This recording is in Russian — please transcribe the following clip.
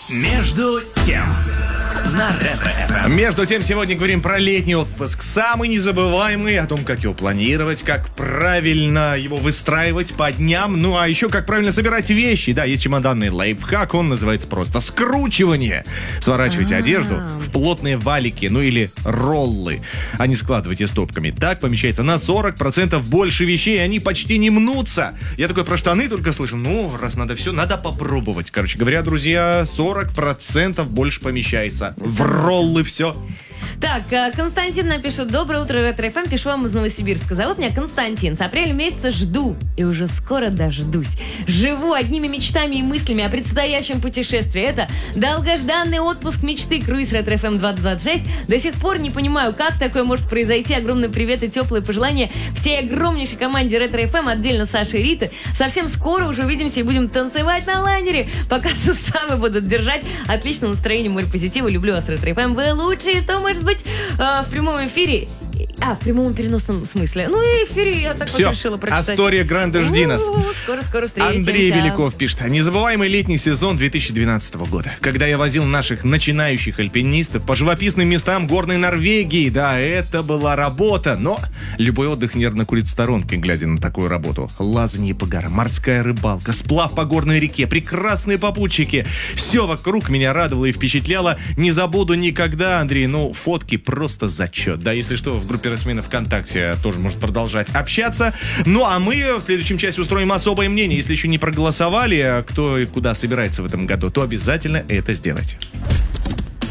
Между тем на Ретро-ФМ. Между тем, сегодня говорим про летний отпуск. Самый незабываемый, о том, как его планировать, как правильно его выстраивать по дням. Ну, а еще как правильно собирать вещи. Да, есть чемоданный лайфхак, он называется просто скручивание. Сворачивайте одежду в плотные валики, ну или роллы, а не складывайте стопками. Так помещается на 40% больше вещей, и они почти не мнутся. Я такой про штаны только слышу. Ну, раз надо все, надо попробовать. Короче говоря, друзья, 40% больше помещается. В роллы все. Так, Константин напишет: доброе утро, Ретро-ФМ, пишу вам из Новосибирска. Зовут меня Константин. С апреля месяца жду, и уже скоро дождусь. Живу одними мечтами и мыслями о предстоящем путешествии. Это долгожданный отпуск мечты, круиз Ретро-ФМ 2026. До сих пор не понимаю, как такое может произойти. Огромный привет и теплые пожелания всей огромнейшей команде Ретро-ФМ, отдельно Саши и Риты. Совсем скоро уже увидимся и будем танцевать на лайнере, пока суставы будут держать. Отличное настроение, море позитива. Люблю вас, Ретро-ФМ. Вы лучшие, что может быть в прямом эфире. В прямом переносном смысле. Ну и эфире я так вот решила прочитать. Астория Гранде, жди нас. Скоро встретимся. Андрей Беляков пишет: незабываемый летний сезон 2012 года, когда я возил наших начинающих альпинистов по живописным местам горной Норвегии. Да, это была работа, но любой отдых нервно курит в сторонке, глядя на такую работу. Лазанье по горам, морская рыбалка, сплав по горной реке, прекрасные попутчики. Все вокруг меня радовало и впечатляло. Не забуду никогда, Андрей. Ну, фотки просто зачет. Да, если что, в группе Росмена ВКонтакте тоже может продолжать общаться. Ну, а мы в следующем части устроим особое мнение. Если еще не проголосовали, кто и куда собирается в этом году, то обязательно это сделайте.